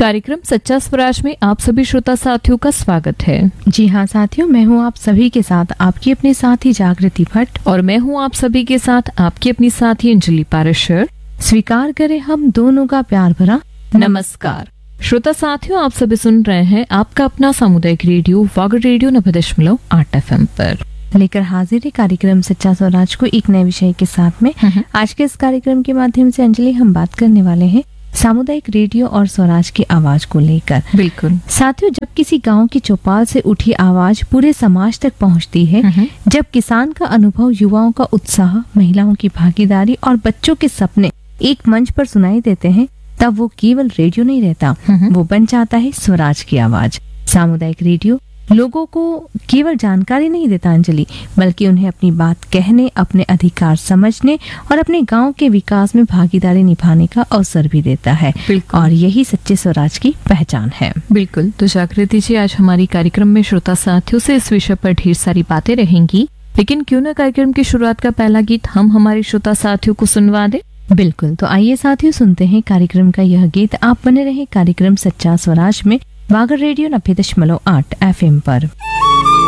कार्यक्रम सच्चा स्वराज में आप सभी श्रोता साथियों का स्वागत है। जी हाँ साथियों, मैं हूँ आप सभी के साथ आपकी अपनी साथी जागृति भट्ट और मैं हूँ आप सभी के साथ आपकी अपनी साथी अंजलि पाराशर। स्वीकार करें हम दोनों का प्यार भरा नमस्कार। श्रोता साथियों, आप सभी सुन रहे हैं आपका अपना सामुदायिक रेडियो वागर रेडियो 90.8 FM पर लेकर हाजिर है कार्यक्रम सच्चा स्वराज को एक नए विषय के साथ में। आज के इस कार्यक्रम के माध्यम से अंजलि हम बात करने वाले हैं सामुदायिक रेडियो और स्वराज की आवाज को लेकर। बिल्कुल साथियों, जब किसी गांव की चौपाल से उठी आवाज पूरे समाज तक पहुंचती है, जब किसान का अनुभव, युवाओं का उत्साह, महिलाओं की भागीदारी और बच्चों के सपने एक मंच पर सुनाई देते हैं, तब वो केवल रेडियो नहीं रहता, वो बन जाता है स्वराज की आवाज। सामुदायिक रेडियो लोगों को केवल जानकारी नहीं देता अंजलि, बल्कि उन्हें अपनी बात कहने, अपने अधिकार समझने और अपने गांव के विकास में भागीदारी निभाने का अवसर भी देता है। और यही सच्चे स्वराज की पहचान है। बिल्कुल। तो जागृति जी, आज हमारी कार्यक्रम में श्रोता साथियों से इस विषय पर ढेर सारी बातें रहेंगी, लेकिन क्यों न कार्यक्रम की शुरुआत का पहला गीत हम हमारे श्रोता साथियों को सुनवा दे। बिल्कुल, तो आइए साथियों सुनते हैं कार्यक्रम का यह गीत। आप बने रहे कार्यक्रम सच्चा स्वराज में वागर रेडियो 90.8 FM पर।